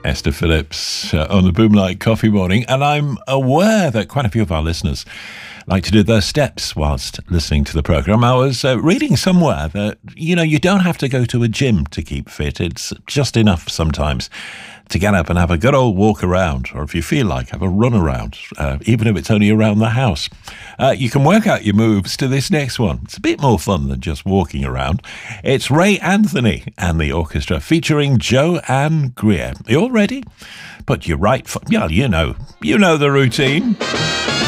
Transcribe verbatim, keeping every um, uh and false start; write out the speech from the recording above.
Esther Phillips uh, on the Boomlight Coffee Morning, and I'm aware that quite a few of our listeners like to do their steps whilst listening to the programme. I was uh, reading somewhere that, you know, you don't have to go to a gym to keep fit. It's just enough sometimes to get up and have a good old walk around, or if you feel like, have a run around, uh, even if it's only around the house. Uh, you can work out your moves to this next one. It's a bit more fun than just walking around. It's Ray Anthony and the orchestra featuring Joanne Greer. Are you all ready? Put your right foot, yeah, you know, you know the routine.